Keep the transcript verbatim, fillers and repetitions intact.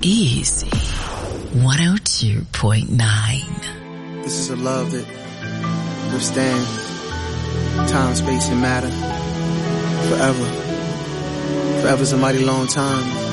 Easy one oh two point nine. This is a love that withstands time, space, and matter forever. Forever's a mighty long time.